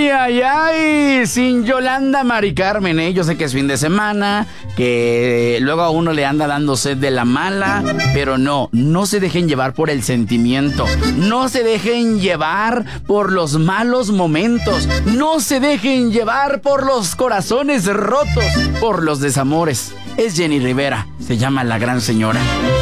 Ay, ay, ay, sin Yolanda Mari Carmen, ¿eh? Yo sé que es fin de semana, que luego a uno le anda dando sed de la mala, pero no se dejen llevar por el sentimiento, no se dejen llevar por los malos momentos, no se dejen llevar por los corazones rotos, por los desamores. Es Jenny Rivera, se llama La Gran Señora.